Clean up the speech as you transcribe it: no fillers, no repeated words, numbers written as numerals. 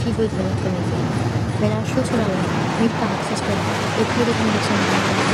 people cannot communicate. When our shows are around, we have access to every recommendation.